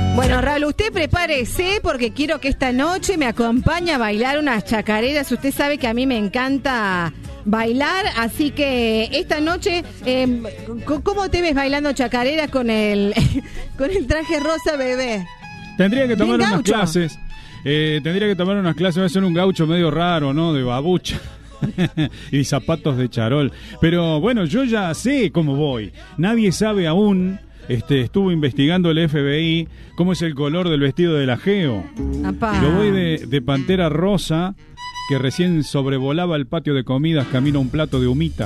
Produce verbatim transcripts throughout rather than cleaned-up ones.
Bueno, Raúl, usted prepárese porque quiero que esta noche me acompañe a bailar unas chacareras. Usted sabe que a mí me encanta bailar, así que esta noche, eh, ¿cómo te ves bailando chacareras con el con el traje rosa bebé? Tendría que tomar unas clases. Eh, tendría que tomar unas clases. Va a ser un gaucho medio raro, ¿no? De babucha. Y zapatos de charol. Pero bueno, yo ya sé cómo voy. Nadie sabe aún. Este, estuvo investigando el F B I cómo es el color del vestido del ajeo. Apá. Yo voy de, de pantera rosa, que recién sobrevolaba el patio de comidas camino a un plato de humita.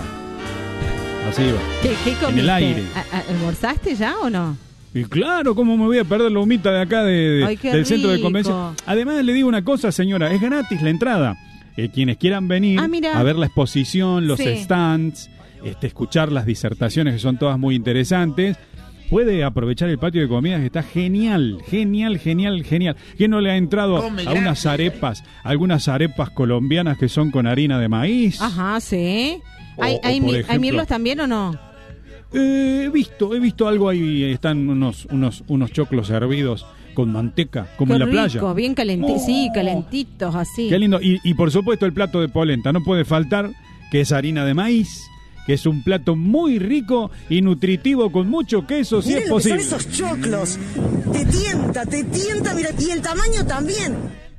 Así va. ¿Qué, qué comiste? En el aire. ¿A- a- ¿Almorzaste ya o no? Y claro, ¿cómo me voy a perder la humita de acá de, de, Ay, qué del centro de rico. convención? Además, le digo una cosa, señora, es gratis la entrada. Eh, quienes quieran venir Ah, mira. a ver la exposición, los Sí. stands, este, escuchar las disertaciones que son todas muy interesantes, puede aprovechar el patio de comidas que está genial, genial, genial, genial. ¿Quién no le ha entrado Come a unas gratis. arepas, algunas arepas colombianas que son con harina de maíz? Ajá, sí. O- ¿Hay, o hay, por mi- ejemplo- ¿Hay mirlos también o no? Eh, he visto, he visto algo ahí, están unos, unos, unos choclos hervidos con manteca, como Qué en la rico, playa. bien calentitos, Oh. sí, calentitos, así. Qué lindo. Y, y por supuesto el plato de polenta, no puede faltar, que es harina de maíz, que es un plato muy rico y nutritivo con mucho queso, si Miren es lo que son posible. esos choclos. Te tienta, te tienta, mira, y el tamaño también.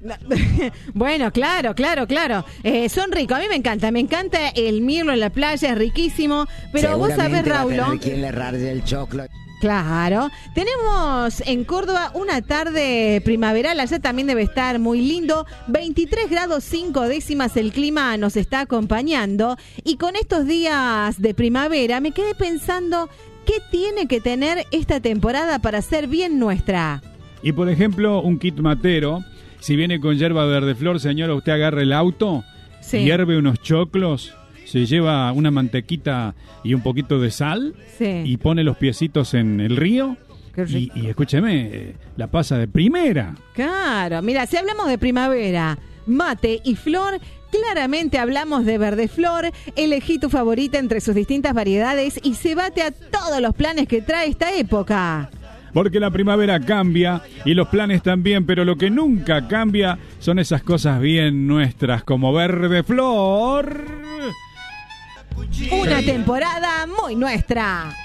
Bueno, claro, claro, claro. Eh, son ricos, a mí me encanta, me encanta el mirlo en la playa, es riquísimo. Pero vos sabés, Seguramente va a Raúl, tener quien le rasgue el choclo. claro, tenemos en Córdoba una tarde primaveral, allá también debe estar muy lindo, veintitrés grados cinco décimas el clima nos está acompañando y con estos días de primavera me quedé pensando qué tiene que tener esta temporada para ser bien nuestra. Y por ejemplo, un kit matero, si viene con yerba verde flor, señora, usted agarra el auto, Sí. hierve unos choclos, se lleva una mantequita y un poquito de sal Sí. y pone los piecitos en el río. Qué Y, rico. y escúcheme, eh, la pasa de primera. Claro, mira, si hablamos de primavera, mate y flor, claramente hablamos de verde flor. Elegí tu favorita entre sus distintas variedades y se bate a todos los planes que trae esta época. Porque la primavera cambia y los planes también, pero lo que nunca cambia son esas cosas bien nuestras como verde flor. Una temporada muy nuestra.